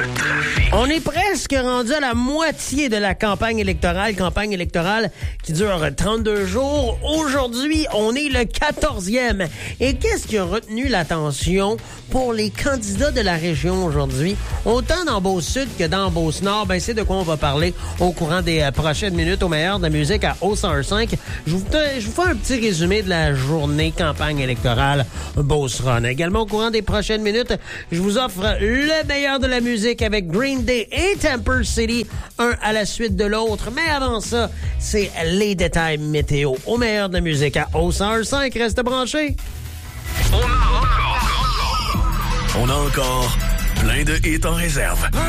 On est presque rendu à la moitié de la campagne électorale qui dure 32 jours. Aujourd'hui, on est le 14e. Et qu'est-ce qui a retenu l'attention pour les candidats de la région aujourd'hui? Autant dans Beauce-Sud que dans Beauce-Nord, c'est de quoi on va parler au courant des prochaines minutes au meilleur de la musique à O105. Je vous fais un petit résumé de la journée campagne électorale Beauce-Run. Également au courant des prochaines minutes, je vous offre le meilleur de la musique avec Green Day et Temper City, un à la suite de l'autre. Mais avant ça, c'est les détails météo au meilleur de la musique à O105. Reste branché. On a encore plein de hits en réserve.